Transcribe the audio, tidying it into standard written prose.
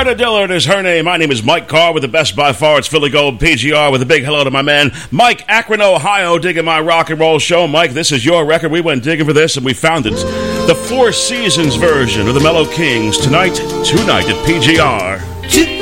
Loretta Dillard is her name. My name is Mike Carr with the best by far. It's Philly Gold PGR with a big hello to my man Mike, Akron, Ohio, digging my rock and roll show. Mike, this is your record. We went digging for this and we found it. The Four Seasons version of the Mellow Kings tonight at PGR.